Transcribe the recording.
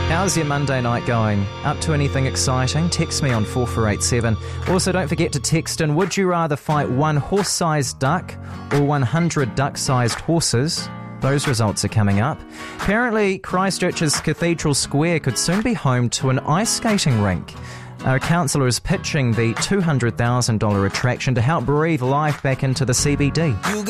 How's your Monday night going? Up to anything exciting? Text me on 4487. Also, don't forget to text in, would you rather fight one horse-sized duck or 100 duck-sized horses? Those results are coming up. Apparently, Christchurch's Cathedral Square could soon be home to an ice skating rink. Our councillor is pitching the $200,000 attraction to help breathe life back into the CBD.